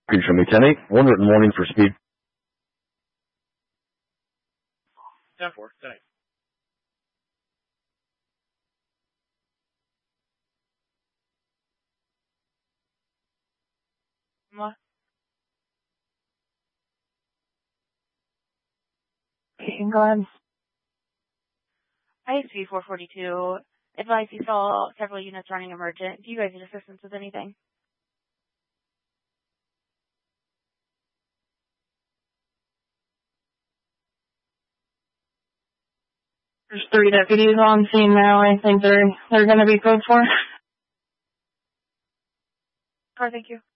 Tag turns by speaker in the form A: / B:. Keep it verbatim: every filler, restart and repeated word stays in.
A: Could you show me ten eight? One written warning for speed.
B: ten four, ten eight.
C: What? Okay, go ahead.
D: I see four forty-two. Advise you saw several units running emergent. Do you guys need assistance with anything?
C: There's three deputies on scene now. I think they're they're going to be code for.
D: Car, thank you.